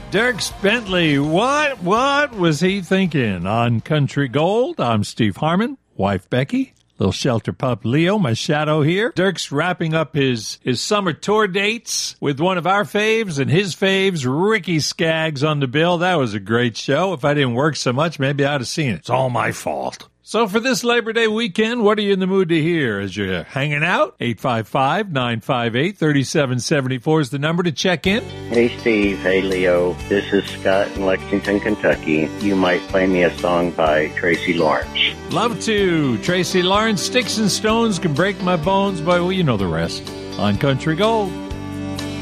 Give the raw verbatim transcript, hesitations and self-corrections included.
Dierks Bentley, what, what was he thinking? On Country Gold, I'm Steve Harmon, wife Becky, little shelter pup Leo, my shadow here. Dierks wrapping up his, his summer tour dates with one of our faves and his faves, Ricky Skaggs, on the bill. That was a great show. If I didn't work so much, maybe I'd have seen it. It's all my fault. So for this Labor Day weekend, what are you in the mood to hear as you're hanging out? eight five five, nine five eight, three seven seven four is the number to check in. Hey, Steve. Hey, Leo. This is Scott in Lexington, Kentucky. You might play me a song by Tracy Lawrence. Love to. Tracy Lawrence, Sticks and Stones Can Break My Bones, but well, you know the rest. On Country Gold.